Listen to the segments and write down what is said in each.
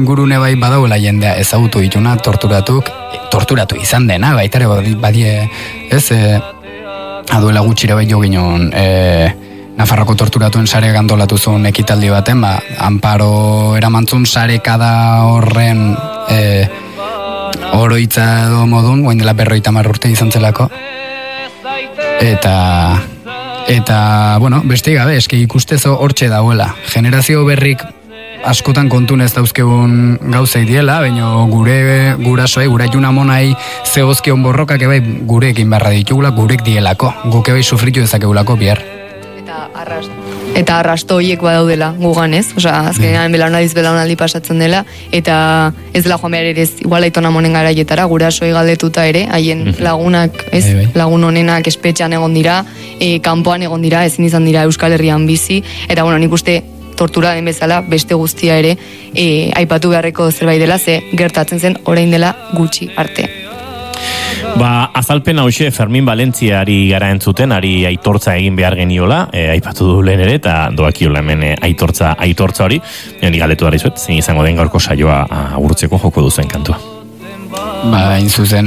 ingurune bai badauela jendea ezagutu dituna, torturatu izan dena, baitare badie, ez, aduela gutxire bai jo ginen, Nafarroko torturatuen sare gantolatu zuen ekitaldi baten, Amparo eramantzun sarekada horren oroitza edo modun, guain dela 50 urte izan zelako. Eta bueno, beste gabe, eski ikustezo hortxe dauela. Generazio berrik askotan kontun ez dauzkegun gauzei diela, baina gure gurasoei, gure junamonai zegozkion borrokak ebai gurekin barra ditugula, gurek dielako. Guk ebai sufritu dezakegulako bihar. Eta arrasto horiek badaudela gugan, ez? Osea, azkenean belaunaldi pasatzen dela, eta ez dela joan behar ere ez igual aitona monen garaietara, gurasoei galdetuta ere, haien lagunak, ez? Lagun honenak espetxean egon dira, kanpoan egon dira, ezin izan dira Euskal Herrian bizi, eta bueno, nik uste tortura den bezala, beste guztia ere, aipatu beharreko zerbait dela, ze gertatzen zen orain dela gutxi arte. Azalpen hauxe Fermin Valentziari gara entzuten, ari aitortza egin behar geniola, aipatu du lehen ere, eta doakiola hemen aitortza hori, ni galdetu dara izuet, zein izango den gaurko saioa agurtzeko joko duzuen kantua. Hain zuzen,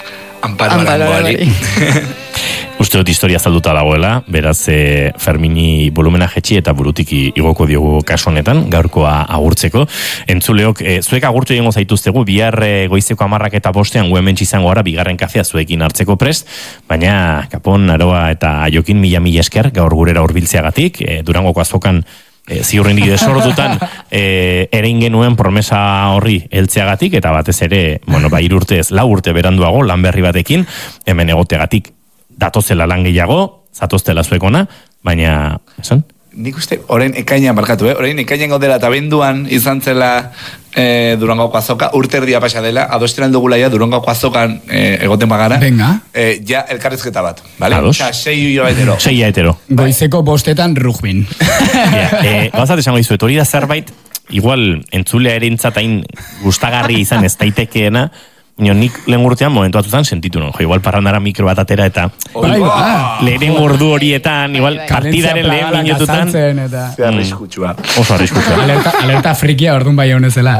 Amparo. Uste dut historia zalduta dagoela, beraz Fermini volumena jetxi eta burutik igoko diogu kaso honetan, gaurkoa agurtzeko. Entzuleok, zuek agurtu egingo zaituztegu, bihar goizeko 10:05 gu hementsi izango gara, bigarren kafea zuekin hartzeko prest, baina Kapon, Aroa eta Jokin mila esker gaur gurera hurbiltzeagatik, Durangoko azokan ziurrenik desordutan erein genuen promesa horri heltzeagatik, eta batez ere, 3 urte ez 4 urte beranduago lan berri batekin, hemen egoteagatik datozela lan gehiago, zatoztela zuekona, baina, esan? Nik uste, orain ekainan barkatu, orain ekainan gaudela eta benduan izan zela Durangoko azoka, urte erdia pasa dela, adosteran dugula ja Durangoko azokan egoten bagara. Venga. Ja, elkarrezketa bat, bale? Ados. 6 etero. Goizeko 5 rugbin. Gauzat esango dizuet, hori da zerbait, igual entzulea erintzatain gustagarri izan ez daitekeena, nik lehen urtean momentu batzutan sentitu non. Igual parrandara mikro bat atera eta lehen ordu horietan, igual partidaren lehen minututan. Arriskutsua. Oso arriskutsua. Alerta frikia ordun bai honezela.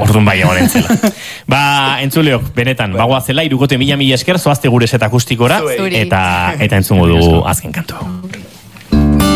Entzuleok, benetan, bagoazela, 3 mila esker, zoazte gure set akustikora, eta entzungo dugu azken kantu.